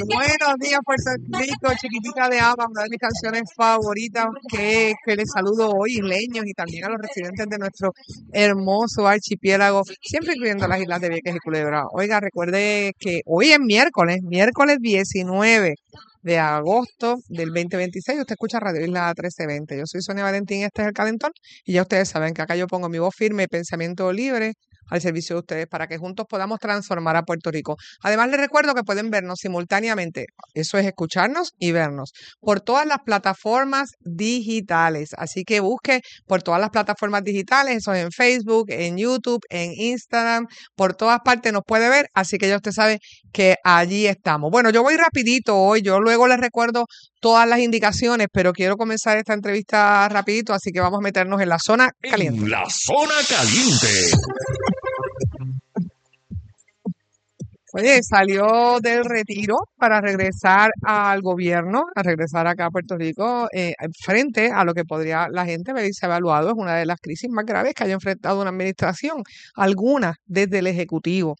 Buenos días, Puerto Rico, chiquitita de Ama, una de mis canciones favoritas que les saludo hoy, isleños, y también a los residentes de nuestro hermoso archipiélago, siempre incluyendo las islas de Vieques y Culebra. Oiga, recuerde que hoy es miércoles 19 de agosto del 2026. Usted escucha Radio Isla 1320. Yo soy Sonia Valentín, este es El Calentón, y ya ustedes saben que acá yo pongo mi voz firme y pensamiento libre al servicio de ustedes para que juntos podamos transformar a Puerto Rico. Además, les recuerdo que pueden vernos simultáneamente, eso es escucharnos y vernos, por todas las plataformas digitales. Así que busque por todas las plataformas digitales, eso es en Facebook, en YouTube, en Instagram, por todas partes nos puede ver, así que ya usted sabe que allí estamos. Bueno, yo voy rapidito hoy, yo luego les recuerdo todas las indicaciones, pero quiero comenzar esta entrevista rapidito, así que vamos a meternos en la zona caliente. En la zona caliente. Oye, salió del retiro para regresar al gobierno, a regresar acá a Puerto Rico, frente a lo que podría la gente verse evaluado. Es una de las crisis más graves que haya enfrentado una administración, alguna desde el Ejecutivo.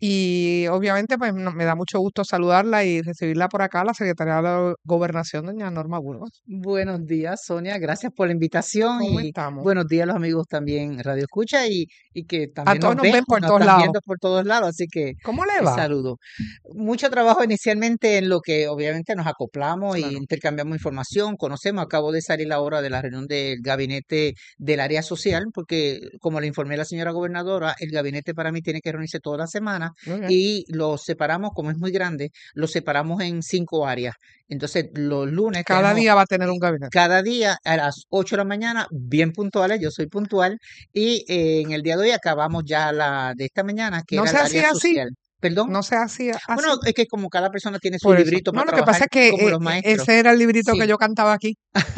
Y obviamente pues me da mucho gusto saludarla y recibirla por acá, la secretaria de la Gobernación, doña Norma Burgos. Buenos días, Sonia. Gracias por la invitación ¿Cómo y estamos? buenos días a los amigos también en Radio Escucha y que A también todos nos nos ven por nos todos están lados. viendo por todos lados, así que ¿Cómo le va? saludo. Mucho trabajo inicialmente en lo que obviamente nos acoplamos y Claro. intercambiamos información, conocemos. Acabo de salir ahora de la reunión del gabinete del área social, porque como le informé a la señora gobernadora, el gabinete para mí tiene que reunirse toda la semana Muy bien. y lo separamos, como es muy grande, lo separamos en 5 áreas. Entonces, los lunes Cada tenemos día va a tener un gabinete. cada día a las 8 de la mañana, bien puntuales, yo soy puntual, y en el día de hoy acabamos ya la de esta mañana, que No era se el área hacía así, social. ¿Perdón? no se hacía así. Bueno, es que como cada persona tiene su Por eso. librito No, para lo que pasa trabajar, es que como los maestros. ese era el librito que Sí, yo cantaba aquí.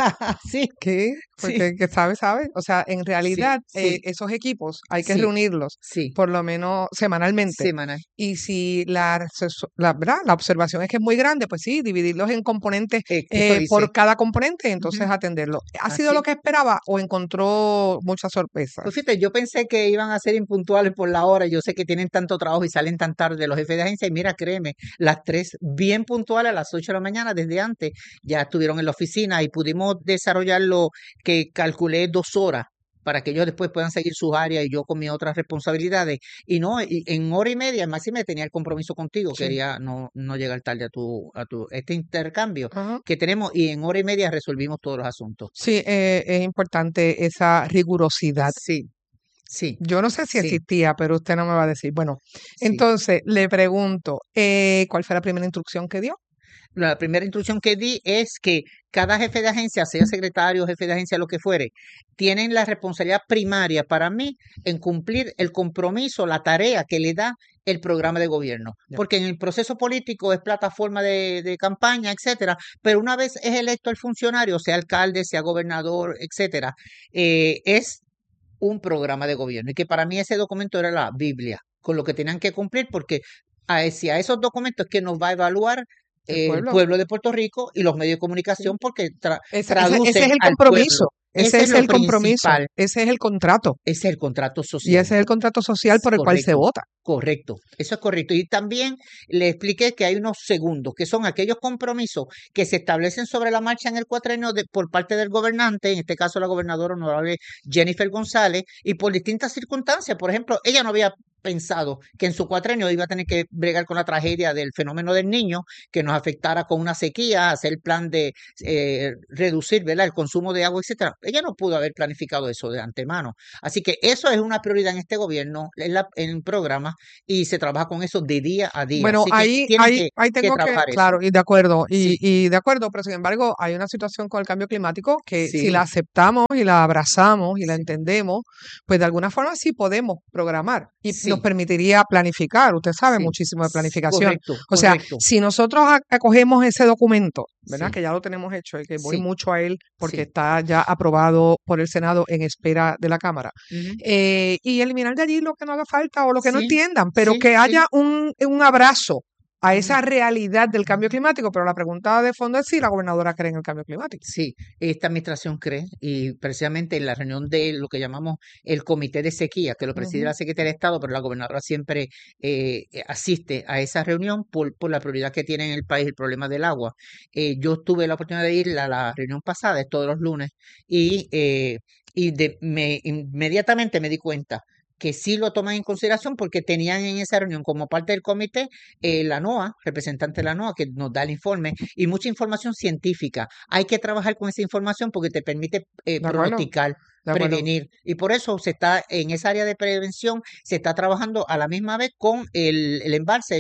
sí, ¿Qué? sí, Porque que sabe. O sea, en sí, realidad sí, esos equipos hay que sí, reunirlos sí, por lo menos semanalmente. semanal. Y si ¿verdad? La observación es que es muy grande, pues sí, dividirlos en componentes Eso hice. por cada componente, entonces Ujú, atenderlo. ¿Ha sido lo así. que esperaba o encontró muchas sorpresas? Pues fíjate, yo pensé que iban a ser impuntuales por la hora. Yo sé que tienen tanto trabajo y salen tan tarde los jefes de agencia. Y mira, créeme, las tres bien puntuales a las 8 de la mañana desde antes ya estuvieron en la oficina y pudimos desarrollar lo que calculé 2 horas para que ellos después puedan seguir sus áreas y yo con mis otras responsabilidades. Y no, y en hora y media, máximo tenía el compromiso contigo. Sí. Quería no llegar tarde a tu este intercambio Ajá. que tenemos y en hora y media resolvimos todos los asuntos. Sí, es importante esa rigurosidad. Sí, sí, Yo no sé si sí, existía, pero usted no me va a decir. Bueno, sí. entonces le pregunto, ¿cuál fue la primera instrucción que dio? La primera instrucción que di es que cada jefe de agencia, sea secretario, jefe de agencia, lo que fuere, tienen la responsabilidad primaria para mí en cumplir el compromiso, la tarea que le da el programa de gobierno. Ya. Porque en el proceso político es plataforma de campaña, etcétera, pero una vez es electo el funcionario, sea alcalde, sea gobernador, etcétera, es un programa de gobierno. Y que para mí ese documento era la Biblia, con lo que tenían que cumplir, porque si a esos documentos que nos va a evaluar El el pueblo. pueblo de Puerto Rico y los medios de comunicación, Sí. porque Ese traducen es el al compromiso. pueblo. Ese Ese es es lo el compromiso. principal, Ese es el contrato. ese es el contrato Y social. ese es el contrato social por el cual se Correcto, vota. correcto, eso es correcto. Y también le expliqué que hay unos segundos, que son aquellos compromisos que se establecen sobre la marcha en el cuatrenio por parte del gobernante, en este caso la gobernadora honorable Jennifer González, y por distintas circunstancias. Por ejemplo, ella no había pensado que en su cuatrenio iba a tener que bregar con la tragedia del fenómeno del niño, que nos afectara con una sequía, hacer el plan de reducir, ¿verdad?, el consumo de agua, etcétera. Ella no pudo haber planificado eso de antemano. Así que eso es una prioridad en este gobierno, en el programa, y se trabaja con eso de día a día. Bueno, Así que ahí, tienen ahí, ahí que tengo que, trabajar eso. claro, y de acuerdo, Sí, y de acuerdo, pero sin embargo, hay una situación con el cambio climático que si la sí, aceptamos y la abrazamos y la sí, entendemos, pues de alguna forma sí podemos programar y nos sí, permitiría planificar. Usted sabe sí. muchísimo de planificación. Correcto, O sea, correcto. si nosotros acogemos ese documento, ¿verdad? Sí, Que ya lo tenemos hecho y que voy sí, mucho a él porque sí. está ya aprobado por el Senado en espera de la Cámara. Ujú. Y eliminar de allí lo que no haga falta o lo que no Sí, entiendan, pero sí, que sí. haya un abrazo a esa realidad del cambio climático, pero la pregunta de fondo es si la gobernadora cree en el cambio climático. Sí, esta administración cree, y precisamente en la reunión de lo que llamamos el Comité de Sequía, que lo preside Ujú. la Secretaría de Estado, pero la gobernadora siempre asiste a esa reunión por la prioridad que tiene en el país el problema del agua. Yo tuve la oportunidad de ir a la reunión pasada, es todos los lunes, y inmediatamente me di cuenta que sí lo toman en consideración porque tenían en esa reunión como parte del comité la NOAA, representante de la NOAA, que nos da el informe y mucha información científica. Hay que trabajar con esa información porque te permite ¿De acuerdo? pronosticar, De acuerdo. prevenir. Y por eso se está en esa área de prevención, se está trabajando a la misma vez con el embalse,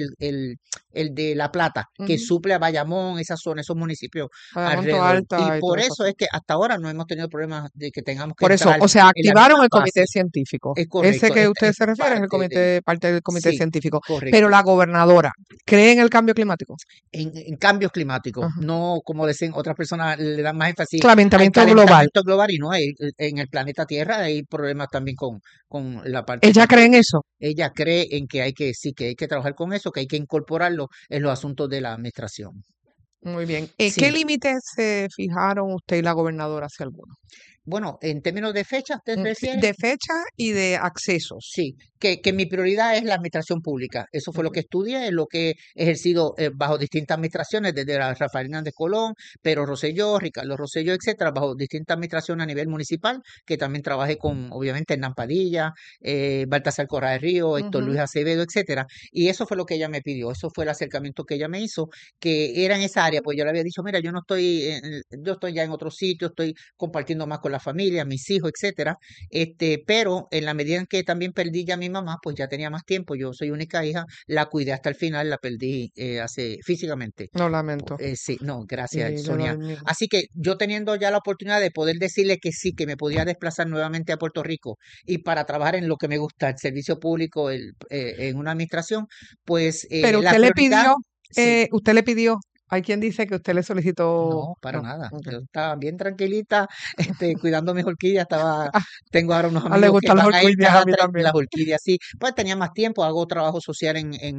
el de La Plata, que Ujú. suple a Bayamón, esa zona, esos municipios Bayamón, alrededor. Y Toalta y todo por eso. eso es que hasta ahora no hemos tenido problemas de que tengamos que Por eso, entrar o sea, en la activaron misma el comité fase. científico. Es Ese correcto, que usted es se refiere es el parte comité, parte del comité sí, científico. Pero correcto. la gobernadora, ¿cree en el cambio climático? En cambios climáticos, Ajá. no como decían otras personas, le dan más énfasis al Calentamiento global. calentamiento global y no, en el planeta Tierra hay problemas también con la parte ¿Ella cree en eso? ella cree en que sí, que hay que trabajar con eso, que hay que incorporarlo en los asuntos de la administración. Muy bien. ¿Qué Sí, límites se fijaron usted y la gobernadora, si alguno? bueno, en términos de fecha, ¿usted se refiere? De fecha y de accesos. Sí, que mi prioridad es la administración pública. Eso fue lo Ujú. que estudié, es lo que he ejercido bajo distintas administraciones, desde la Rafael Hernández Colón, Pedro Rosselló, Ricardo Rosselló, etcétera, bajo distintas administraciones a nivel municipal, que también trabajé con, obviamente, Hernán Padilla, Baltasar Correa de Río, Héctor Luis Ujú. Acevedo, etcétera. Y eso fue lo que ella me pidió, eso fue el acercamiento que ella me hizo, que era en esa área, pues yo le había dicho, mira, yo no estoy, yo estoy ya en otro sitio, estoy compartiendo más con la familia, mis hijos, etcétera. Pero en la medida en que también perdí ya a mi mamá, pues ya tenía más tiempo, yo soy única hija, la cuidé hasta el final, la perdí físicamente. Lo lamento. Sí, no, Y gracias, le doy Sonia. mi- Así que yo teniendo ya la oportunidad de poder decirle que sí, que me podía desplazar nuevamente a Puerto Rico y para trabajar en lo que me gusta, el servicio público, en una administración, pues Pero la prioridad, sí. usted le pidió, hay quien dice que usted le solicitó, No, para no, nada. ok. Yo estaba bien tranquilita, cuidando mis orquídeas. Tengo ahora unos Le amigos que gustan las van a ir orquídeas, a cada mí también. las orquídeas, sí. Pues tenía más tiempo, hago trabajo social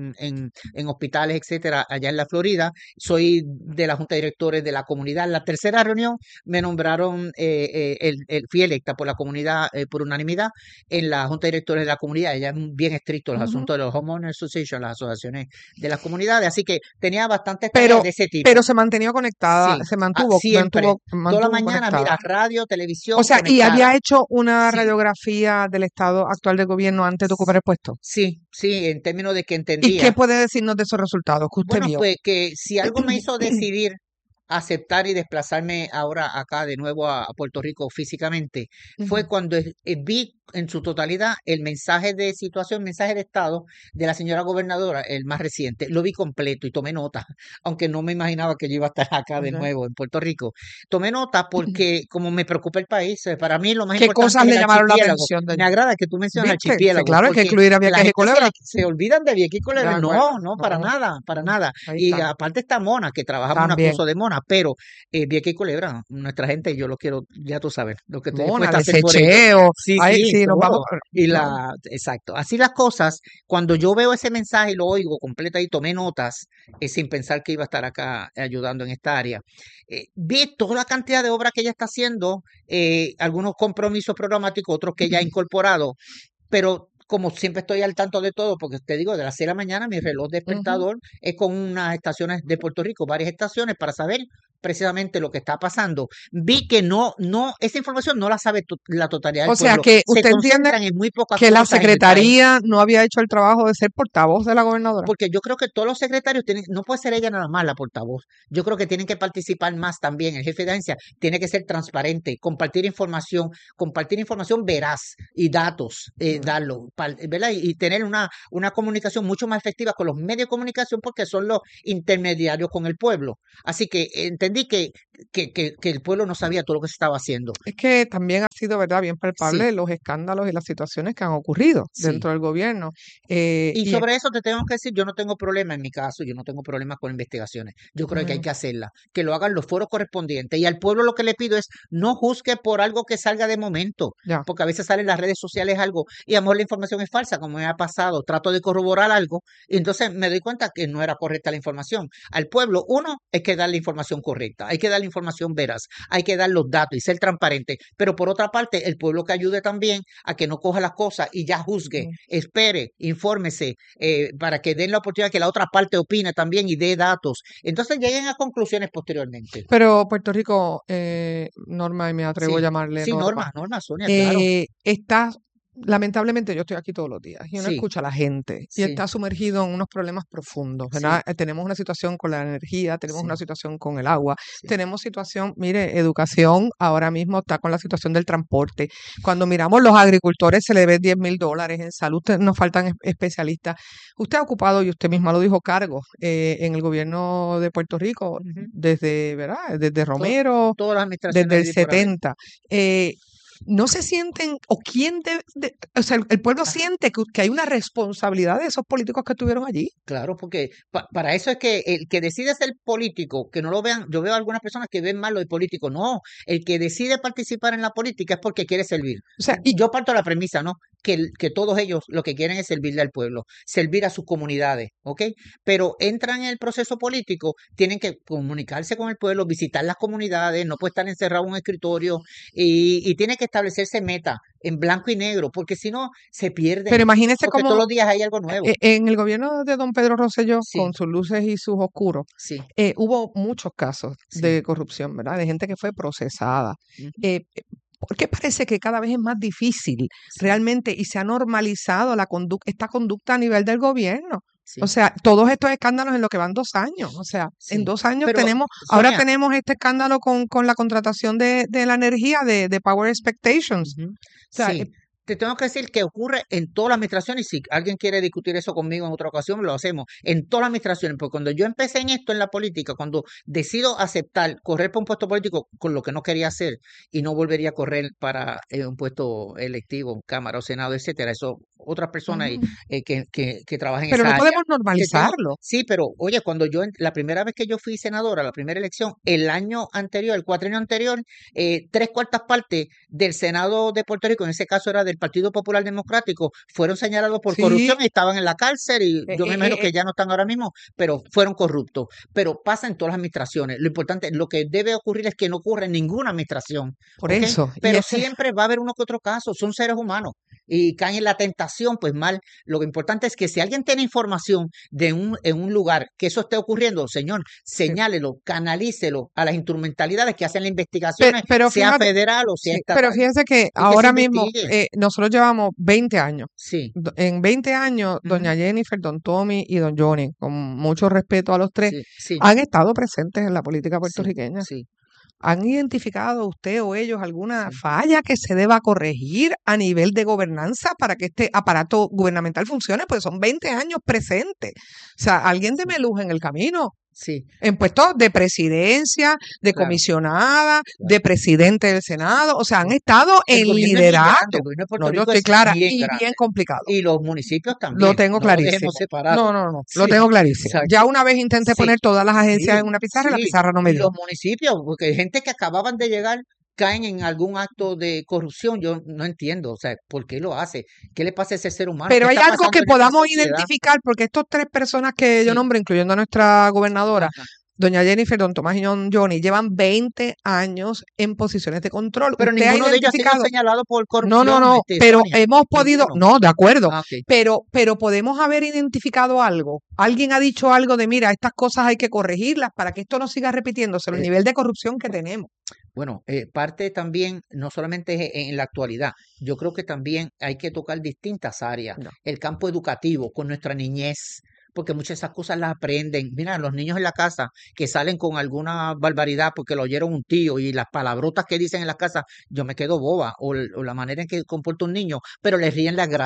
en hospitales, etcétera, allá en la Florida. Soy de la Junta de Directores de la comunidad. En la tercera reunión me nombraron, fui electa por la comunidad por unanimidad en la Junta de Directores de la comunidad. Ella es bien estricto los Ujú. asuntos de los Homeowners Association, las asociaciones de las comunidades. Así que tenía bastantes Pero, tareas de ese tipo. pero se mantenía conectada, Sí, se mantuvo, siempre. Toda la mantuvo mañana, conectada. mira, radio, O televisión, sea, y había conectada. hecho una Sí, radiografía del estado actual del gobierno antes de ocupar el puesto. sí, sí, en términos de que ¿Y qué entendía. puede decirnos de esos resultados que usted Bueno, vio? pues que si algo me hizo decidir aceptar y desplazarme ahora acá de nuevo a Puerto Rico físicamente, fue Ujú. cuando vi en su totalidad el mensaje de situación, el mensaje de estado de la señora gobernadora, el más reciente. Lo vi completo y tomé nota, aunque no me imaginaba que yo iba a estar acá de Ok. nuevo en Puerto Rico. Tomé nota porque como me preocupa el país, para mí lo más ¿Qué importante cosas es le el llamaron la archipiélago. atención de Me allí? agrada que tú mencionas ¿Viste? Sí, archipiélago, claro, hay que porque incluir a la Vieques y gente Culebra. se olvidan de Vieques y De Culebra. acuerdo. No, no, para No. nada, para nada. Ahí Y está. aparte está Mona, que trabajamos una También. cosa de Mona, pero Vieques y Culebra, nuestra gente, yo lo quiero, ya tú sabes, lo que estoy Mona, dispuesta a de hacer por ellos. Secheo. Sí, Ay, sí, sí, nos vamos. todo. Y No. exacto. Así las cosas, cuando yo veo ese mensaje y lo oigo completa y tomé notas, sin pensar que iba a estar acá ayudando en esta área, vi toda la cantidad de obras que ella está haciendo, algunos compromisos programáticos, otros que ella ha incorporado, pero como siempre estoy al tanto de todo, porque te digo, de las 6 de la mañana mi reloj Ujú. despertador es con unas estaciones de Puerto Rico, varias estaciones, para saber precisamente lo que está pasando. Vi que esa información no la sabe la totalidad del O sea, pueblo. que Se usted entiende concentran en muy pocas que la cosas en el país. secretaría no había hecho el trabajo de ser portavoz de la gobernadora. Porque yo creo que todos los secretarios tienen, no puede ser ella nada más la portavoz. Yo creo que tienen que participar más también. El jefe de agencia tiene que ser transparente, compartir información veraz y datos, darlo, ¿verdad? Y tener una comunicación mucho más efectiva con los medios de comunicación porque son los intermediarios con el pueblo. Así que entendí que que el pueblo no sabía todo lo que se estaba haciendo. Es que también ha sido, ¿verdad?, bien Sí, palpable los escándalos y las situaciones que han ocurrido sí. dentro del gobierno. Y Y sobre eso te tengo que decir, yo no tengo problema en mi caso, yo no tengo problemas con investigaciones. Yo creo que hay ujú, que hacerlas, que lo hagan los foros correspondientes. Y al pueblo lo que le pido es no juzgue por algo que salga de momento, ya. porque a veces sale en las redes sociales algo y a lo mejor la información es falsa, como me ha pasado. Trato de corroborar algo y entonces me doy cuenta que no era correcta la información. Al pueblo, uno, hay que dar la información correcta, hay que dar la información veraz, hay que dar los datos y ser transparente. Pero por otra parte, el pueblo que ayude también a que no coja las cosas y ya juzgue, Mm. espere, infórmese, para que den la oportunidad que la otra parte opine también y dé datos. Entonces lleguen a conclusiones posteriormente. Pero Puerto Rico, Norma, y me atrevo a Sí, llamarle sí, Norma, Norma, Sonia, claro. está, lamentablemente yo estoy aquí todos los días y uno Sí, escucha a la gente y sí, está sumergido en unos problemas profundos, sí, ¿verdad? Tenemos una situación con la energía, tenemos una sí, situación con el agua, sí. tenemos situación, mire, educación ahora mismo está con la situación del transporte. Cuando miramos los agricultores se le ve $10,000, en salud nos faltan especialistas. Usted ha ocupado, y usted misma lo dijo, cargos en el gobierno de Puerto Rico Ujú. desde, ¿verdad? Desde To- Romero, Todas las administraciones desde el habidas y por haber. 70. eh, no se sienten, o quién o sea, el pueblo Ajá. siente que hay una responsabilidad de esos políticos que estuvieron allí. Claro, porque para eso es que el que decide ser político, que no lo vean, yo veo algunas personas que ven mal lo de político, no, el que decide participar en la política es porque quiere servir. O sea, y, Yo parto de la premisa, ¿no? Que todos ellos lo que quieren es servirle al pueblo, servir a sus comunidades, ¿ok? Pero entran en el proceso político, tienen que comunicarse con el pueblo, visitar las comunidades, no puede estar encerrado en un escritorio y tiene que establecerse meta en blanco y negro, porque si no, se pero pierden, imagínese porque todos cómo los días hay algo nuevo. en el gobierno de don Pedro Rosselló, Sí, con sus luces y sus oscuros, sí, hubo muchos casos sí. de corrupción, ¿verdad? De gente que fue procesada. Ujú. ¿Por qué parece que cada vez es más difícil Sí, realmente y se ha normalizado esta conducta a nivel del gobierno? O sí, sea, todos estos escándalos en lo que van 2 años. O sea, en sí. 2 años Pero, ahora Sonia, tenemos este escándalo con la contratación de la energía de Power Expectations. ujú, O sea, sí, te tengo que decir que ocurre en toda la administración y si alguien quiere discutir eso conmigo en otra ocasión, lo hacemos. En toda la administración, porque cuando yo empecé en esto en la política, cuando decido aceptar correr por un puesto político con lo que no quería hacer y no volvería a correr para un puesto electivo, Cámara o Senado, etcétera, eso otras personas mm, que trabajan en pero no esa área. podemos normalizarlo. Sí, pero oye, cuando la primera vez que yo fui senadora, la primera elección, el año anterior, el cuatrienio anterior, 3/4 partes del Senado de Puerto Rico, en ese caso era del Partido Popular Democrático, fueron señalados por Sí, corrupción y estaban en la cárcel y eh, yo me eh, imagino eh, que ya no están ahora mismo, pero fueron corruptos. Pero pasa en todas las administraciones. Lo importante, lo que debe ocurrir es que no ocurra en ninguna administración, por ¿ok? eso. Y Pero este, siempre va a haber uno que otro caso, son seres humanos y caen en la tentación, pues mal. Lo importante es que si alguien tiene información en un lugar que eso esté ocurriendo, señor, sí. señálelo, canalícelo a las instrumentalidades que hacen las investigaciones, Pero sea fíjate, federal o sea sí, pero estatal, fíjense que y que se ahora mismo investigue. nosotros llevamos 20 años. Sí, En 20 años, ujú, doña Jennifer, don Tommy y don Johnny, con mucho respeto a los tres, sí, sí, han estado presentes en la política sí, puertorriqueña. sí, ¿Han identificado usted o ellos alguna sí. falla que se deba corregir a nivel de gobernanza para que este aparato gubernamental funcione? Pues son 20 años presentes. O sea, alguien Sí, deme luz en el camino sí, en puestos de presidencia, de claro, comisionada, claro. de presidente del Senado, o sea, han Sí. estado El en gobierno es bien grande, el liderato. gobierno de Puerto No, yo Rico estoy es clara bien y bien grande. complicado. Y los municipios Lo también, tengo no lo dejemos clarísimo. separado. No, no, no, lo Sí, tengo clarísimo. Ya exacto. una vez intenté Sí, poner todas las agencias en sí, una pizarra y la sí. pizarra no me Y dio. los municipios, porque hay gente que acababan de llegar, caen en algún acto de corrupción. Yo no entiendo, o sea, ¿por qué lo hace? ¿Qué le pasa a ese ser humano? ¿Qué Pero hay está algo pasando que en esta podamos sociedad? identificar, porque estas tres personas que yo Sí, nombro, incluyendo a nuestra gobernadora, ajá. doña Jennifer, don Tomás y don Johnny, llevan 20 años en posiciones de control. Pero ¿Usted ha ninguno de ellos ha sido identificado? señalado por No, no, corrupción, no, pero Sonia. hemos podido, Ninguno. no, de acuerdo, Ah, ok. pero podemos haber identificado algo. Alguien ha dicho algo de, mira, estas cosas hay que corregirlas para que esto no siga repitiéndose, el Eh, nivel de corrupción que tenemos. Bueno, parte también, no solamente es en la actualidad, yo creo que también hay que tocar distintas áreas. No. El campo educativo con nuestra niñez, porque muchas de esas cosas las aprenden. Mira, los niños en la casa que salen con alguna barbaridad porque lo oyeron un tío y las palabrotas que dicen en la casa, yo me quedo boba, o la manera en que comporta un niño, pero les ríen la Ujú. gracia.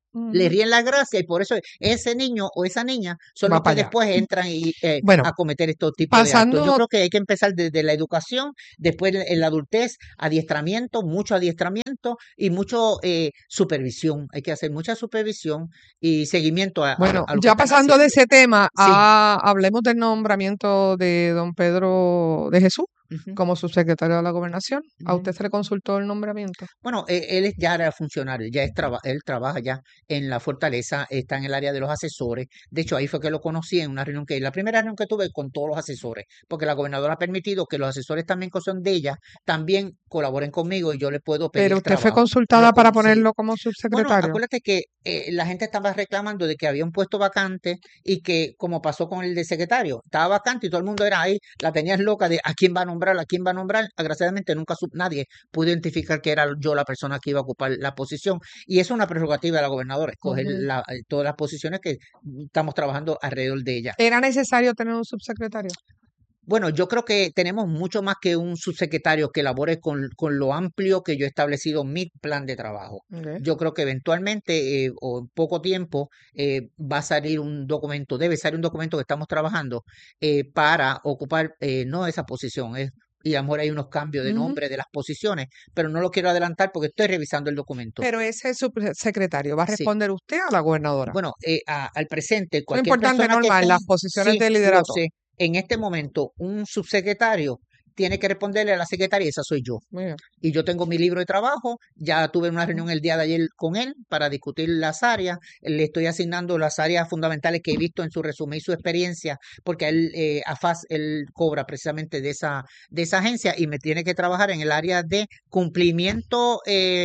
le Ujú. ríen la gracia y por eso ese niño o esa niña son Va los que para allá. después entran Bueno, a cometer estos tipos de actos. Yo pasando, creo que hay que empezar desde la educación, después en la adultez, adiestramiento, mucho adiestramiento y mucho supervisión. Hay que hacer mucha supervisión y seguimiento bueno, a lo que ya están pasando de haciendo. ese tema, Sí. hablemos del nombramiento de don Pedro de Jesús Ujú, como subsecretario de la Gobernación. ¿A ujú. usted se le consultó el nombramiento? Bueno, ya era funcionario, él trabaja ya en la Fortaleza, está en el área de los asesores. De hecho, ahí fue que lo conocí en una reunión la primera reunión que tuve con todos los asesores, porque la gobernadora ha permitido que los asesores también que son de ella también colaboren conmigo y yo le puedo Pero pedir usted fue trabajo. Lo consultada para conocí. ponerlo como Bueno, subsecretario. acuérdate que la gente estaba reclamando de que había un puesto vacante y que, como pasó con el de secretario, estaba vacante y todo el mundo era ahí, la tenías loca de a quién va a nombrar, a quién va a nombrar. Desgraciadamente nunca nadie pudo identificar que era yo la persona que iba a ocupar la posición. Y eso es una prerrogativa de la gobernadora, escoger Ujú. todas las posiciones que estamos trabajando alrededor de ella. ¿Era necesario tener un subsecretario? Bueno, yo creo que tenemos mucho más que un subsecretario que elabore con lo amplio que yo he establecido mi plan de trabajo. Ok. Yo creo que eventualmente o en poco tiempo va a salir un documento, debe salir un documento que estamos trabajando para ocupar no esa posición. Y a lo mejor hay unos cambios de Ujú. nombre de las posiciones, pero no lo quiero adelantar porque estoy revisando el documento. Pero ese subsecretario va a Sí. responder usted a la gobernadora. Bueno, al presente, Eso es cualquier importante, persona que Norma, en esté, las posiciones sí, de lo liderato. sé. En este momento, un subsecretario tiene que responderle a la secretaria y esa soy yo. Muy bien. Y yo tengo mi libro de trabajo, ya tuve una reunión el día de ayer con él para discutir las áreas, le estoy asignando las áreas fundamentales que he visto en su resumen y su experiencia, porque él, AFAS, él cobra precisamente de esa agencia y me tiene que trabajar en el área de cumplimiento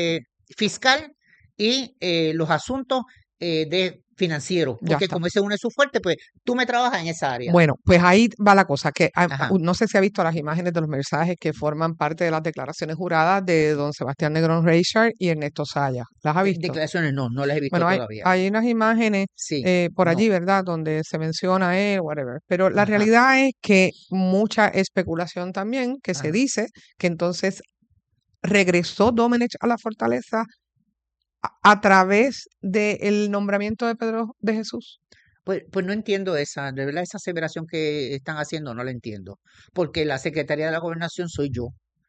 fiscal y los asuntos de financieros, Ya porque está. como ese uno es su fuerte, pues tú me trabajas en esa área. Bueno, pues ahí va la cosa, que Ajá. no sé si ha visto las imágenes de los mensajes que forman parte de las declaraciones juradas de don Sebastián Negrón Reichard y Ernesto Saya. ¿Las ha visto? Declaraciones no las he visto Bueno, todavía. hay unas imágenes Sí, por no. allí, ¿verdad? Donde se menciona él, whatever. Pero la Ajá, realidad es que mucha especulación también, que se ajá. dice que entonces regresó Domenech a la fortaleza a través del nombramiento de Pedro de Jesús. Pues no entiendo de verdad esa aseveración que están haciendo, no la entiendo. Porque la Secretaría de la Gobernación soy yo.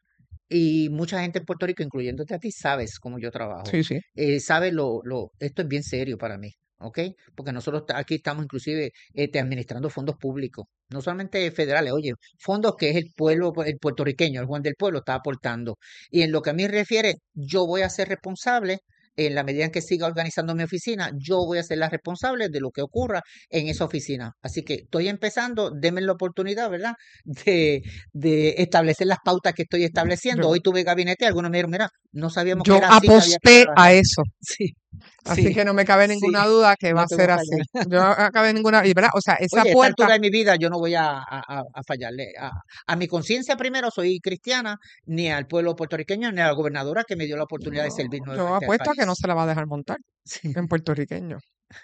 Y mucha gente en Puerto Rico, incluyéndote a ti, sabes cómo yo trabajo. Sí, sí. Sabe esto es bien serio para mí, ¿ok? Porque nosotros aquí estamos inclusive administrando fondos públicos, no solamente federales, oye, fondos que es el pueblo, el puertorriqueño, el Juan del Pueblo está aportando. Y en lo que a mí refiere, yo voy a ser responsable. En la medida en que siga organizando mi oficina, yo voy a ser la responsable de lo que ocurra en esa oficina. Así que estoy empezando, denme la oportunidad, ¿verdad? De, de establecer las pautas que estoy estableciendo. Yo, Hoy tuve gabinete, algunos me dijeron, mira, no sabíamos que yo era así que había que aposté a trabajar. eso. Sí, Así sí, que no me cabe sí, ninguna duda que va no a te voy ser a así. fallar. Yo no me cabe ninguna, y verdad, o sea, esa Oye, a esta puerta, altura de mi vida yo no voy a fallarle. A mi conciencia primero, soy cristiana, ni al pueblo puertorriqueño, ni a la gobernadora que me dio la oportunidad de servir yo nuevamente al apuesto a que no país. se la va a dejar montar Sí, en puertorriqueño.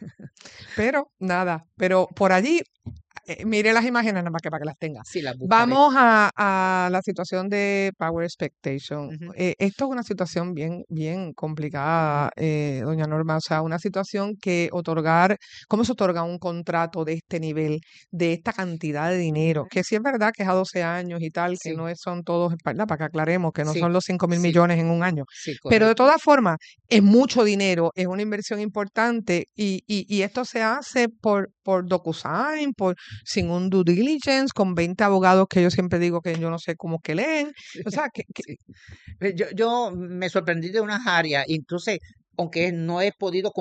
Pero nada, pero por allí, mire las imágenes nada más que para que las tenga. sí, las buscaré. Vamos a la situación de Power Expectation. Ujú, Esto es una situación bien, bien complicada, doña Norma. O sea, una situación que ¿cómo se otorga un contrato de este nivel, de esta cantidad de dinero? ujú. Que sí es verdad que es a 12 años y tal, que Sí, no son todos, ¿verdad? Para que aclaremos que no son sí, los 5.000 sí, millones en un año. sí, Pero de correcto. todas formas, es mucho dinero, es una inversión importante y esto se hace por DocuSign, sin un due diligence, con 20 abogados que yo siempre digo que yo no sé cómo que leen. O sea, Sí. Yo me sorprendí de unas áreas, y entonces, aunque no he podido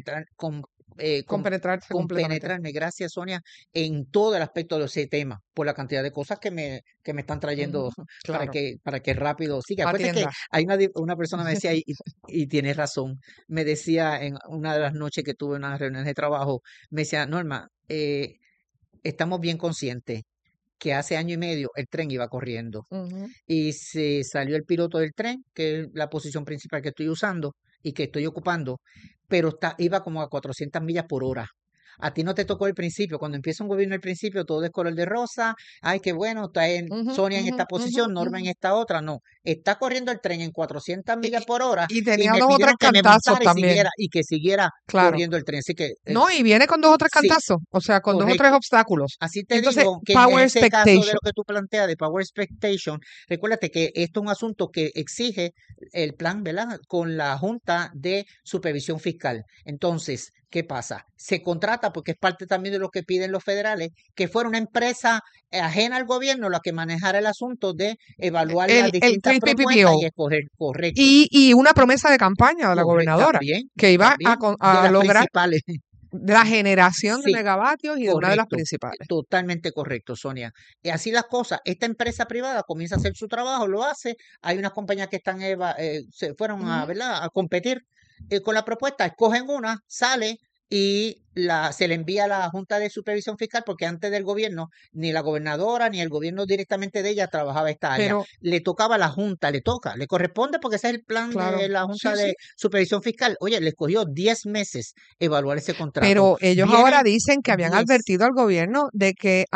compenetrarse completamente. compenetrarme, gracias Sonia, en todo el aspecto de ese tema, por la cantidad de cosas que me están trayendo Ujú, claro, para que rápido siga. Acuérdate que atienda. hay una persona me decía, y tiene razón, me decía en una de las noches que tuve unas reuniones de trabajo, me decía, Norma, estamos bien conscientes que hace año y medio el tren iba corriendo Ujú. y se salió el piloto del tren, que es la posición principal que estoy usando y que estoy ocupando, pero iba como a 400 millas por hora. A ti no te tocó el principio. Cuando empieza un gobierno al principio, todo es color de rosa. Ay, qué bueno, está Sonia en esta posición, Norma en esta otra. No, está corriendo el tren en 400 millas por hora Y y tenía me 2 o 3 pidieron que me cantazos montara también. y que siguiera Claro. corriendo el tren. Así que, No, y viene con 2 o 3 sí, cantazos, o sea, con 2 o 3 correcto. obstáculos. Así te Entonces, digo que en power este caso de expectation. lo que tú planteas de Power Expectation, recuérdate que esto es un asunto que exige el plan, ¿verdad? Con la Junta de Supervisión Fiscal. Entonces, ¿qué pasa? Se contrata, porque es parte también de lo que piden los federales, que fuera una empresa ajena al gobierno la que manejara el asunto de evaluar las El distintas propuestas y PPPO. escoger correcto. Y una promesa de campaña de la gobernadora También, que iba también, de a las lograr principales. la generación de Sí, megavatios y de una de las correcto, principales. totalmente correcto, Sonia. Y así las cosas, esta empresa privada comienza a hacer su trabajo, lo hace, hay unas compañías que están, se fueron a, Ujú. ¿verdad?, a competir con la propuesta, escogen una, sale y se le envía a la Junta de Supervisión Fiscal porque antes del gobierno, ni la gobernadora ni el gobierno directamente de ella trabajaba esta área. Pero, Le tocaba a la Junta, le corresponde porque ese es el plan claro, de la sí, Junta sí. de Supervisión Fiscal. Oye, le cogió 10 meses evaluar ese contrato. Pero ellos ahora Vienen dicen que habían 10. advertido al gobierno de que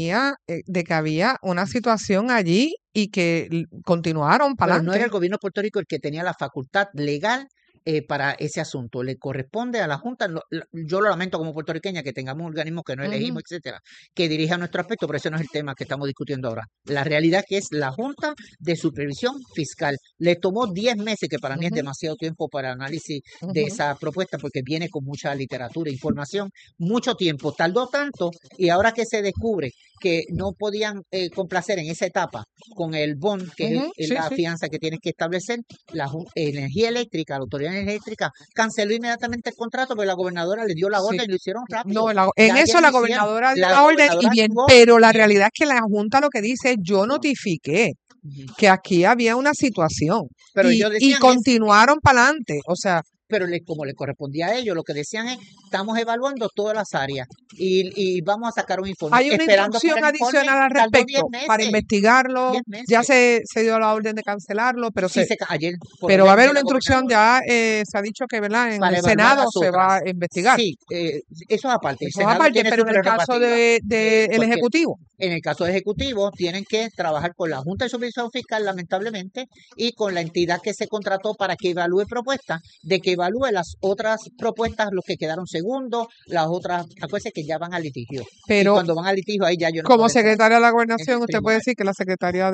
había una situación allí y que continuaron para Pero no era el adelante. gobierno de Puerto Rico el que tenía la facultad legal para ese asunto. Le corresponde a la Junta. Yo lo lamento como puertorriqueña que tengamos un organismo que no elegimos, etcétera, que dirija nuestro aspecto, pero ese no es el tema que estamos discutiendo ahora. La realidad que es la Junta de Supervisión Fiscal. Le tomó 10 meses, que para mí es Ujú, demasiado tiempo para análisis de ujú. esa propuesta, porque viene con mucha literatura, información, mucho tiempo. Tardó tanto y ahora que se descubre que no podían complacer en esa etapa con el bond, que es Ujú, sí, la sí. fianza que tienes que establecer, la energía eléctrica, la autoridad eléctrica, canceló inmediatamente el contrato porque la gobernadora le dio la Sí. orden y lo hicieron rápido. No, Ya en ayer eso lo la hicieron. gobernadora dio La la orden y gobernadora bien, actuó pero la bien. realidad es que la Junta lo que dice es, yo notifiqué Ujú. que aquí había una situación Pero y ellos decían continuaron para adelante. O sea, pero como le correspondía a ellos, lo que decían es, estamos evaluando todas las áreas y vamos a sacar un informe. hay una Esperando por instrucción el informe, adicional al tardó 10 respecto para meses. investigarlo. 10 Ya meses. se dio la orden de cancelarlo, Sí, ayer, por pero va a orden haber de una la instrucción, gobernadora, ya se ha dicho que, ¿verdad? En para el evaluar Senado las se va otras. a investigar. Sí, eso es aparte. El Eso es Senado aparte, tiene pero su en el caso prerrogativa. de el Porque Ejecutivo. en el caso ejecutivo tienen que trabajar con la Junta de Supervisión Fiscal, lamentablemente, y con la entidad que se contrató para que evalúe propuestas, de que evalúe las otras propuestas, los que quedaron segundos, las otras, acuérdense que ya van a litigio. Y Pero cuando van a litigio, ahí ya yo no como puedo entrar secretaria de la en Gobernación, el usted puede tribunal. decir que la Secretaría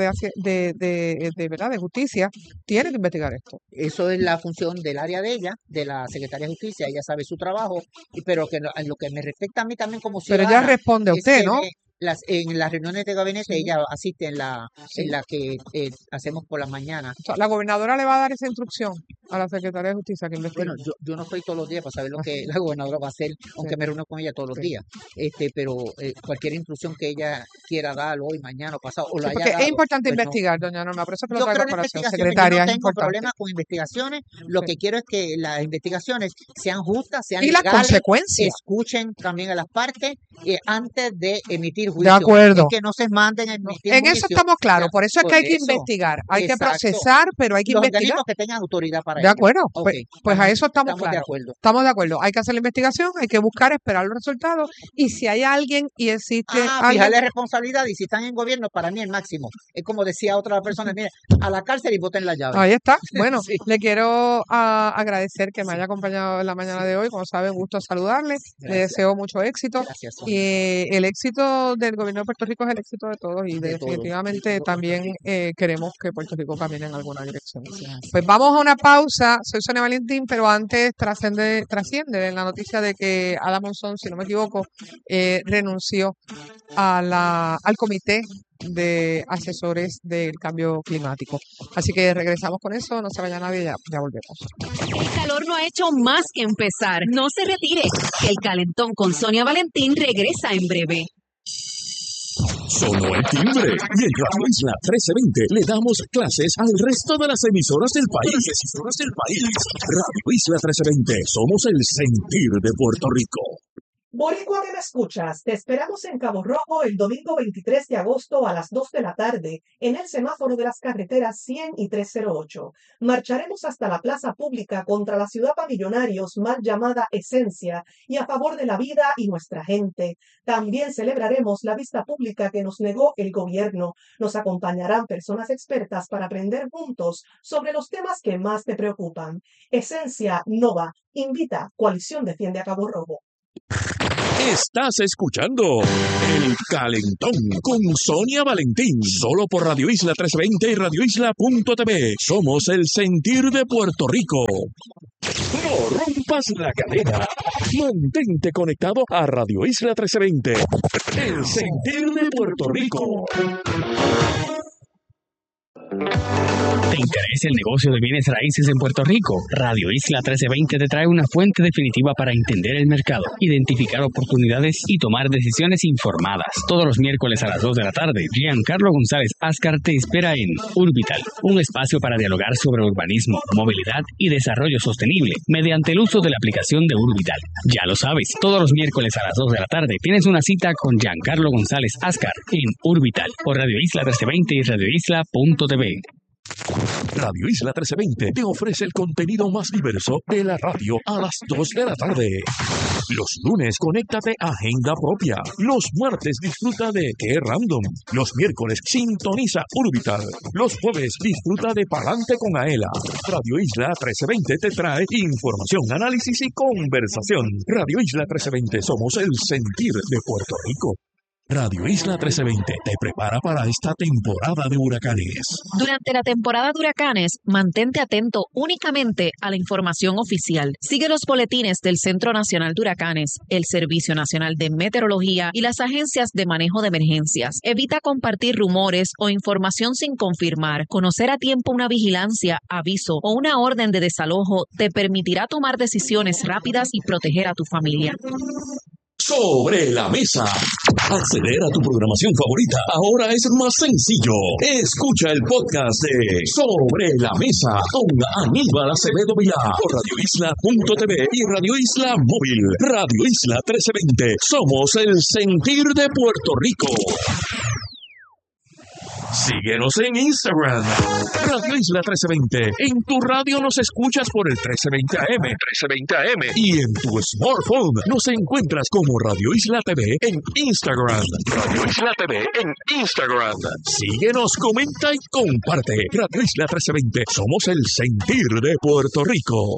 ¿verdad? De Justicia tiene que investigar esto. Eso es la función del área de ella, de la Secretaría de Justicia, ella sabe su trabajo, pero que en lo que me respecta a mí también como Pero ella ciudadana, responde a es usted, que ¿no? en las reuniones de gabinete Sí, ella asiste en sí. la que hacemos por la mañana. O sea, la gobernadora le va a dar esa instrucción a la Secretaría de Justicia que investigue. Bueno, yo no estoy todos los días para saber lo que Así, la gobernadora va a hacer, sí, aunque me reúno con ella todos los sí. días. Pero cualquier instrucción que ella quiera dar hoy, mañana o pasado, o Sí, lo haya porque es dado, importante pues no. investigar, doña Norma, por eso que lo Yo traigo creo a en colación. investigaciones, yo Secretaria, no es tengo importante. problemas con investigaciones, lo Sí. que quiero es que las investigaciones sean justas, sean Y las legales, consecuencias. escuchen también a las partes antes de emitir De juicio. Es acuerdo. que no se manden a emitir En eso juicio. estamos claros, Ya, por eso es que por hay que eso, investigar, hay que exacto. procesar, pero hay que Los investigar. organismos que tengan autoridad para De ello. acuerdo, Ok, pues a eso estamos estamos de claros. acuerdo. Estamos de acuerdo. Hay que hacer la investigación, hay que buscar, esperar los resultados. Y si hay alguien y existe alguien, Fijarle responsabilidad y si están en gobierno, para mí el máximo. Es como decía otra persona, mire, a la cárcel y boten la llave. ahí está. Bueno, Sí, le quiero agradecer que me sí, haya acompañado en la mañana de hoy. Como saben, gusto saludarle. Le gracias, deseo mucho éxito. gracias, Sonia, El éxito del gobierno de Puerto Rico es el éxito de todos y de todo. definitivamente también queremos que Puerto Rico camine en alguna dirección. Eso es así. Pues vamos a una pausa. Soy Sonia Valentín, pero antes trasciende en la noticia de que Adam Monzón, si no me equivoco, renunció al comité de asesores del cambio climático. Así que regresamos con eso, no se vaya nadie, ya volvemos. El calor no ha hecho más que empezar. No se retire, que el calentón con Sonia Valentín regresa en breve. Sonó el timbre y en Radio Isla 1320 le damos clases al resto de las emisoras del país. Radio Isla 1320, somos el sentir de Puerto Rico. Boricua que me escuchas, te esperamos en Cabo Rojo el domingo 23 de agosto a las 2 de la tarde en el semáforo de las carreteras 100 y 308. Marcharemos hasta la plaza pública contra la ciudad para millonarios mal llamada Esencia y a favor de la vida y nuestra gente. También celebraremos la vista pública que nos negó el gobierno. Nos acompañarán personas expertas para aprender juntos sobre los temas que más te preocupan. Esencia Nova invita Coalición Defiende a Cabo Rojo. Estás escuchando El Calentón con Sonia Valentín, solo por Radio Isla 1320 y radioisla.tv. Somos el sentir de Puerto Rico. No rompas la cadena. Mantente conectado a Radio Isla 1320, el sentir de Puerto Rico. ¿Te interesa el negocio de bienes raíces en Puerto Rico? Radio Isla 1320 te trae una fuente definitiva para entender el mercado, identificar oportunidades y tomar decisiones informadas. Todos los miércoles a las 2 de la tarde, Giancarlo González Ascar te espera en Urbital, un espacio para dialogar sobre urbanismo, movilidad y desarrollo sostenible mediante el uso de la aplicación de Urbital. Ya lo sabes, todos los miércoles a las 2 de la tarde tienes una cita con Giancarlo González Ascar en Urbital por Radio Isla 1320 y radioisla.tv. Radio Isla 1320 te ofrece el contenido más diverso de la radio a las 2 de la tarde. Los lunes, conéctate a Agenda Propia. Los martes, disfruta de Qué Random. Los miércoles, sintoniza Urbital. Los jueves, disfruta de Palante con Aela. Radio Isla 1320 te trae información, análisis y conversación. Radio Isla 1320, somos el sentir de Puerto Rico. Radio Isla 1320 te prepara para esta temporada de huracanes. Durante la temporada de huracanes, mantente atento únicamente a la información oficial. Sigue los boletines del Centro Nacional de Huracanes, el Servicio Nacional de Meteorología y las agencias de manejo de emergencias. Evita compartir rumores o información sin confirmar. Conocer a tiempo una vigilancia, aviso o una orden de desalojo te permitirá tomar decisiones rápidas y proteger a tu familia. Sobre la mesa. Acceder a tu programación favorita ahora es más sencillo. Escucha el podcast de Sobre la Mesa con Aníbal Acevedo Vilá por radioisla.tv y Radio Isla Móvil. Radio Isla 1320. Somos el sentir de Puerto Rico. Síguenos en Instagram, Radio Isla 1320. En tu radio nos escuchas por el 1320 AM. Y en tu smartphone nos encuentras como Radio Isla TV en Instagram. Radio Isla TV en Instagram. Síguenos, comenta y comparte. Radio Isla 1320. Somos el sentir de Puerto Rico.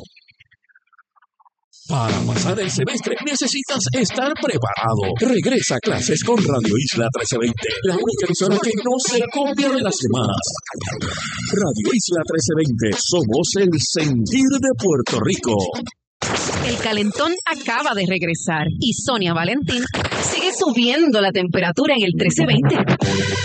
Para pasar el semestre necesitas estar preparado. Regresa a clases con Radio Isla 1320, la única emisora que no se copia de las demás. Radio Isla 1320, somos el sentir de Puerto Rico. El calentón acaba de regresar y Sonia Valentín sigue subiendo la temperatura en el 1320.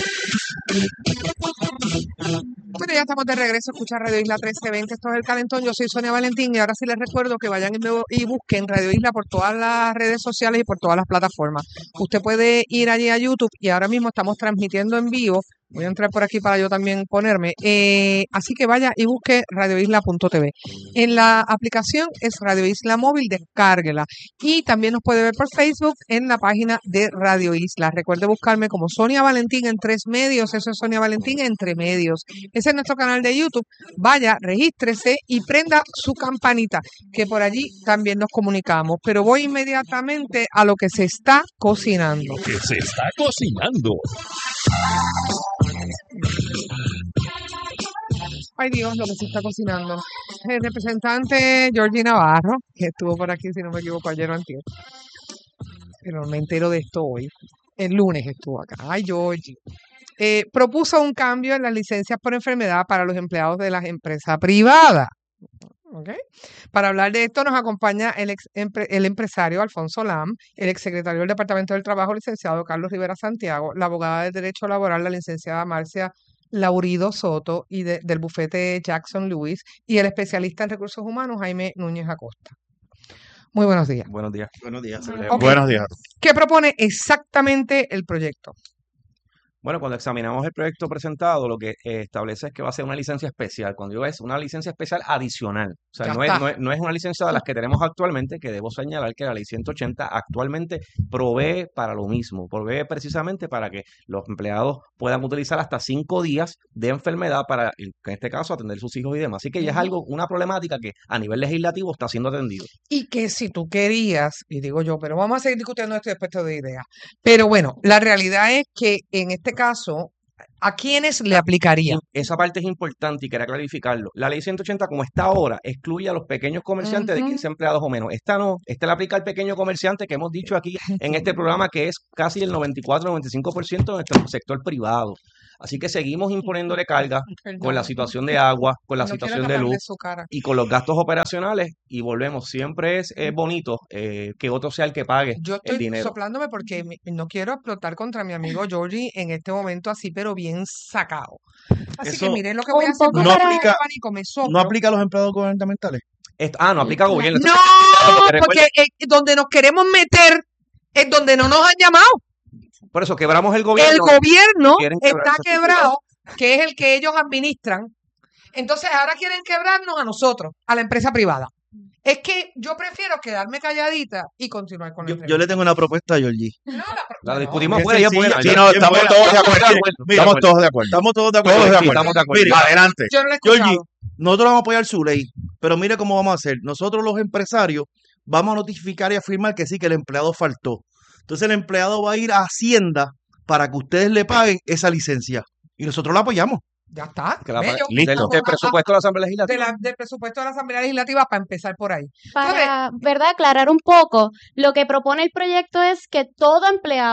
Bueno, ya estamos de regreso a escuchar Radio Isla 1320. Esto es El Calentón. Yo soy Sonia Valentín y ahora sí les recuerdo que vayan y busquen Radio Isla por todas las redes sociales y por todas las plataformas. Usted puede ir allí a YouTube y ahora mismo estamos transmitiendo en vivo. Voy a entrar por aquí para yo también ponerme. Así que vaya y busque radioisla.tv. En la aplicación es Radio Isla Móvil, descárguela. Y también nos puede ver por Facebook en la página de Radio Isla. Recuerde buscarme como Sonia Valentín en 3 medios. Eso es Sonia Valentín entre medios. Ese es nuestro canal de YouTube. Vaya, regístrese y prenda su campanita, que por allí también nos comunicamos. Pero voy inmediatamente a lo que se está cocinando. ¿Qué se está cocinando? Ay Dios, lo que se está cocinando. El representante Georgie Navarro, que estuvo por aquí, si no me equivoco, ayer o antier. Pero me entero de esto hoy. El lunes estuvo acá. Ay, Georgie. Propuso un cambio en las licencias por enfermedad para los empleados de las empresas privadas. ¿Okay? Para hablar de esto nos acompaña el empresario Alfonso Lam, el exsecretario del Departamento del Trabajo, licenciado Carlos Rivera Santiago, la abogada de Derecho Laboral, la licenciada Marcia Laurido Soto, y del bufete Jackson Lewis, y el especialista en recursos humanos, Jaime Núñez Acosta. Muy buenos días. Buenos días. Buenos días. Okay. Buenos días. ¿Qué propone exactamente el proyecto? Bueno, cuando examinamos el proyecto presentado, lo que establece es que va a ser una licencia especial. Cuando digo es una licencia especial adicional. O sea, Ya no es, está. no es, no es una licencia de las que tenemos actualmente, que debo señalar que la ley 180 actualmente provee para lo mismo. Provee precisamente para que los empleados puedan utilizar hasta 5 días de enfermedad para, en este caso, atender sus hijos y demás. Así que ya es algo, una problemática que a nivel legislativo está siendo atendido. Y que si tú querías, y digo yo, pero vamos a seguir discutiendo esto después de ideas. Pero bueno, la realidad es que en este caso, ¿a quiénes le aplicaría? Esa parte es importante y quería clarificarlo. La ley 180, como está ahora, excluye a los pequeños comerciantes de 15 empleados o menos. Esta no, esta le aplica al pequeño comerciante que hemos dicho aquí en este programa que es casi el 94-95% de nuestro sector privado. Así que seguimos imponiéndole carga con la Perdón, situación de agua, con la no quiero situación de taparle luz su cara. y con los gastos operacionales y volvemos. Siempre es bonito que otro sea el que pague Yo el estoy dinero. soplándome porque no quiero explotar contra mi amigo Georgie en este momento así, pero bien sacado. Así que Eso miren lo que voy a Un hacer. poco Con no para... el aplica, abanico me no soplo. aplica a los empleados gubernamentales. No aplica a gobierno. Esto No, porque recuerda, porque donde nos queremos meter es donde no nos han llamado. por eso quebramos el El gobierno. gobierno Quieren quebrar está esa estructura. quebrado, que es el que ellos administran. Entonces ahora quieren quebrarnos a nosotros, a la empresa privada. Es que yo prefiero quedarme calladita y continuar con la Yo le entrevista. tengo una propuesta a Georgie. No, La no, discutimos Bien afuera y es sencilla, buena. sí, Ya- no, ya- estamos buena, todos de estamos acuerdo. de acuerdo. Mira, estamos todos de acuerdo. Estamos todos de acuerdo. Todos de Sí, acuerdo. estamos de acuerdo. Mire, Adelante. yo no lo he Georgie, escuchado. nosotros vamos a apoyar su ley, pero mire cómo vamos a hacer. Nosotros los empresarios vamos a notificar y afirmar que sí, que el empleado faltó. Entonces el empleado va a ir a Hacienda para que ustedes le paguen esa licencia. Y nosotros la apoyamos. Ya está. que la- bello. Listo. del presupuesto de la Asamblea Legislativa. Del presupuesto de la Asamblea Legislativa para empezar por ahí. Para, ¿verdad? Aclarar un poco, lo que propone el proyecto es que todo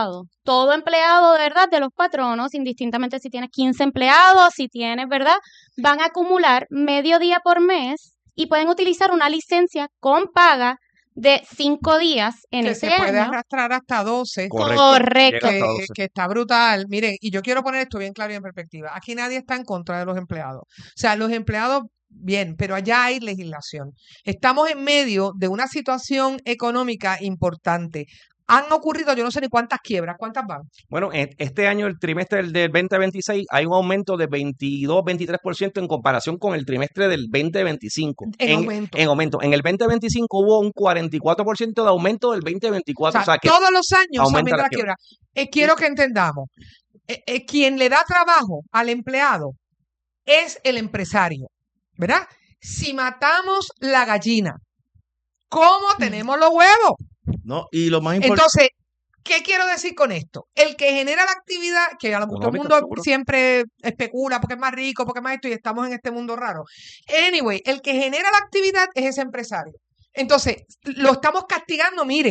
empleado, de verdad, de los patronos, indistintamente si tienes 15 empleados, si tienes, ¿verdad? Van a acumular medio día por mes y pueden utilizar una licencia con paga de 5 días en Que ese se puede año. arrastrar hasta 12. Correcto. Llega hasta 12. Que está brutal. Miren, y yo quiero poner esto bien claro y en perspectiva. Aquí nadie está en contra de los empleados. O sea, los empleados, bien, pero allá hay legislación. Estamos en medio de una situación económica importante. Han ocurrido, yo no sé ni cuántas quiebras, ¿cuántas van? Bueno, este año, el trimestre del 2026, hay un aumento de 22-23% en comparación con el trimestre del 2025. En aumento. En aumento. En el 2025 hubo un 44% de aumento del O 2024. sea, O sea, que todos los años aumenta aumenta la la quiebra. Quiero que entendamos, quien le da trabajo al empleado es el empresario, ¿verdad? Si matamos la gallina, ¿cómo tenemos los huevos? ¿No? Y lo más importante. Entonces, ¿qué quiero decir con esto? El que genera la actividad, que a lo mejor todo el Económica, mundo seguro. siempre especula porque es más rico, porque es más esto, y estamos en este mundo raro. Anyway, el que genera la actividad es ese empresario. Entonces, lo estamos castigando, mire,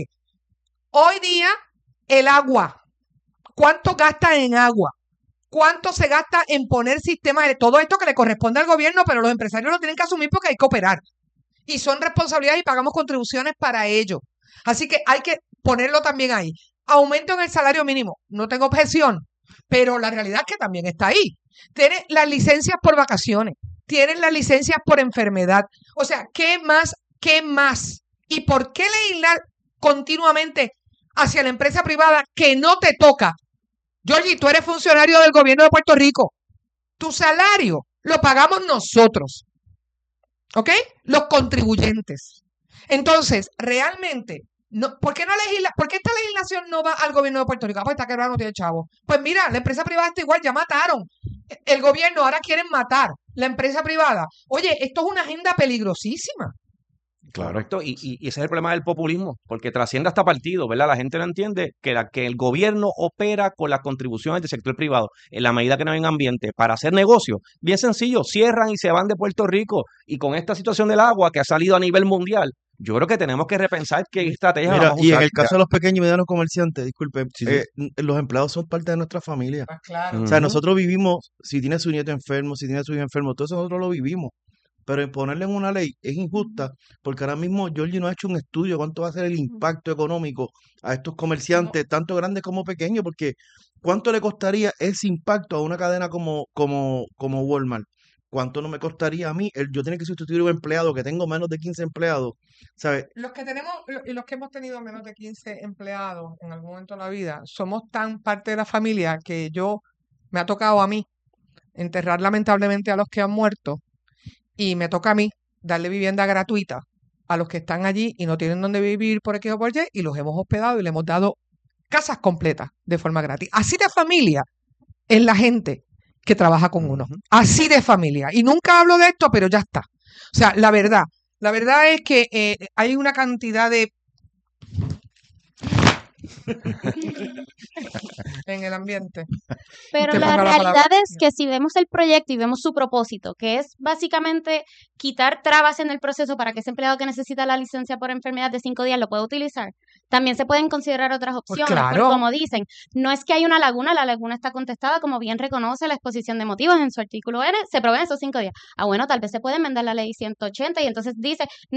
hoy día el agua, ¿cuánto gasta en agua? ¿Cuánto se gasta en poner sistemas de todo esto que le corresponde al gobierno, pero los empresarios lo tienen que asumir porque hay que operar? Y son responsabilidades y pagamos contribuciones para ello. Así que hay que ponerlo también ahí. Aumento en el salario mínimo. No tengo objeción, pero la realidad es que también está ahí. Tienes las licencias por vacaciones, tienes las licencias por enfermedad. O sea, ¿qué más? ¿Qué más? ¿Y por qué legislar continuamente hacia la empresa privada que no te toca? Georgie, tú eres funcionario del gobierno de Puerto Rico. Tu salario lo pagamos nosotros. ¿Ok? Los contribuyentes. Entonces, realmente, no, ¿por qué esta legislación no va al gobierno de Puerto Rico? Pues está quebrado, no tiene chavo. Pues mira, la empresa privada está igual, ya mataron. El gobierno ahora quieren matar la empresa privada. Oye, esto es una agenda peligrosísima. Correcto, y ese es el problema del populismo, porque trasciende hasta partido, ¿verdad? La gente no entiende que el gobierno opera con las contribuciones del sector privado en la medida que no hay un ambiente para hacer negocio. Bien sencillo, cierran y se van de Puerto Rico. Y con esta situación del agua que ha salido a nivel mundial, yo creo que tenemos que repensar qué estrategia Mira, vamos a y en usar. el caso de los pequeños y medianos comerciantes, disculpe, Sí, sí. los empleados son parte de nuestra familia. Pues claro. O sea, Ujú. nosotros vivimos, si tiene su nieto enfermo, si tiene su hijo enfermo, todo eso nosotros lo vivimos. Pero en ponerle en una ley es injusta, porque ahora mismo Georgie no ha hecho un estudio de cuánto va a ser el impacto económico a estos comerciantes, tanto grandes como pequeños, porque cuánto le costaría ese impacto a una cadena como Walmart. ¿Cuánto no me costaría a mí yo tener que sustituir a un empleado que tengo menos de 15 empleados? ¿Sabes? Los que hemos tenido menos de 15 empleados en algún momento de la vida, somos tan parte de la familia que yo me ha tocado a mí enterrar lamentablemente a los que han muerto y me toca a mí darle vivienda gratuita a los que están allí y no tienen dónde vivir por X o por Y y los hemos hospedado y le hemos dado casas completas de forma gratis. Así de familia es la gente que trabaja con uno. Así de familia. Y nunca hablo de esto, pero ya está. O sea, la verdad es que hay una cantidad de en el ambiente. Pero Usted la ponga la palabra. realidad es que si vemos el proyecto y vemos su propósito, que es básicamente quitar trabas en el proceso para que ese empleado que necesita la licencia por enfermedad de 5 días lo pueda utilizar, también se pueden considerar otras Pues opciones. Porque claro. como dicen, no es que hay una laguna, la laguna está contestada, como bien reconoce la exposición de motivos en su artículo N, se proveen esos 5 días. Ah, bueno, tal vez se puede enmendar la ley 180 y entonces dice,